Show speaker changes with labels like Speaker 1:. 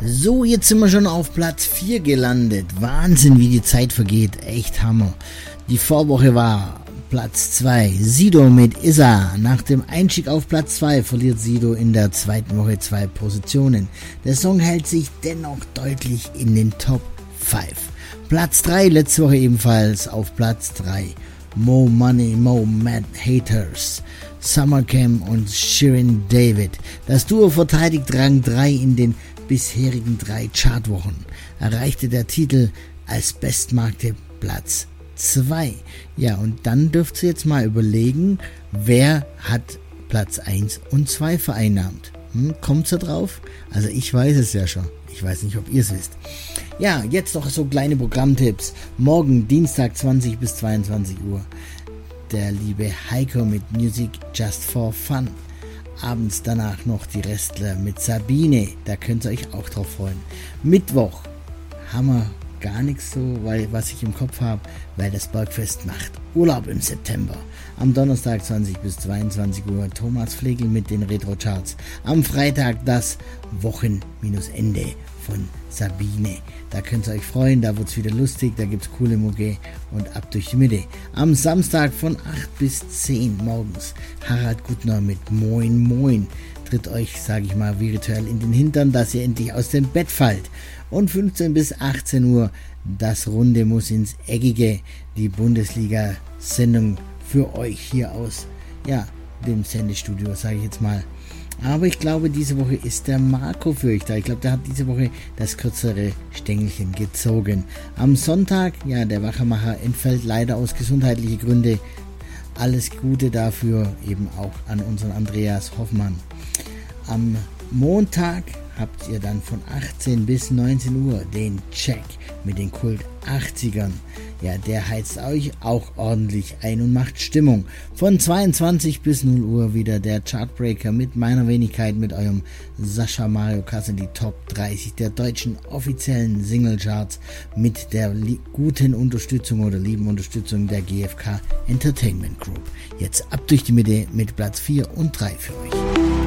Speaker 1: So, jetzt sind wir schon auf Platz 4 gelandet. Wahnsinn, wie die Zeit vergeht. Echt Hammer. Die Vorwoche war Platz 2. Sido mit Issa. Nach dem Einstieg auf Platz 2 verliert Sido in der zweiten Woche 2 Positionen. Der Song hält sich dennoch deutlich in den Top 5. Platz 3 letzte Woche ebenfalls auf Platz 3. Mo Money, Mo Mad Haters. Summercamp und Shirin David. Das Duo verteidigt Rang 3 in den bisherigen 3 Chartwochen. Erreichte der Titel als bestmarkte Platz 2. Ja, und dann dürft ihr jetzt mal überlegen, wer hat Platz 1 und 2 vereinnahmt. Kommt's da drauf? Also ich weiß es ja schon. Ich weiß nicht, ob ihr es wisst. Ja, jetzt noch so kleine Programmtipps. Morgen, Dienstag, 20 bis 22 Uhr. Der liebe Heiko mit Music Just for Fun. Abends danach noch die Restler mit Sabine. Da könnt ihr euch auch drauf freuen. Mittwoch haben wir gar nichts so, was ich im Kopf habe, weil das Bergfest macht Urlaub im September. Am Donnerstag 20 bis 22 Uhr Thomas Flegel mit den Retro-Charts. Am Freitag das Wochen-Ende von Sabine. Da könnt ihr euch freuen, da wird's wieder lustig, da gibt's coole Mucke und ab durch die Mitte. Am Samstag von 8 bis 10 morgens Harald Gutner mit Moin Moin tritt euch, sage ich mal, virtuell in den Hintern, dass ihr endlich aus dem Bett fallt. Und 15 bis 18 Uhr das Runde muss ins Eckige, die Bundesliga-Sendung für euch hier aus, ja, dem Sendestudio, sage ich jetzt mal. Aber ich glaube, diese Woche ist der Marco für euch da. Ich glaube, der hat diese Woche das kürzere Stängelchen gezogen. Am Sonntag, ja, der Wachemacher entfällt leider aus gesundheitlichen Gründen. Alles Gute dafür eben auch an unseren Andreas Hoffmann. Am Montag habt ihr dann von 18 bis 19 Uhr den Check mit den Kult 80ern. Ja, der heizt euch auch ordentlich ein und macht Stimmung. Von 22 bis 0 Uhr wieder der Chartbreaker mit meiner Wenigkeit, mit eurem Sascha Mario Kasse, die Top 30 der deutschen offiziellen Singlecharts mit der guten Unterstützung oder lieben Unterstützung der GfK Entertainment Group. Jetzt ab durch die Mitte mit Platz 4 und 3 für euch.